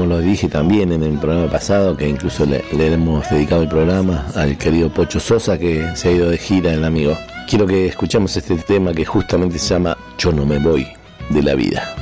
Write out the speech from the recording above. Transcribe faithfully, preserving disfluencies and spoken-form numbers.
lo dije también en el programa pasado, que incluso le, le hemos dedicado el programa al querido Pocho Sosa, que se ha ido de gira, el amigo. Quiero que escuchemos este tema que justamente se llama Yo no me voy de la vida.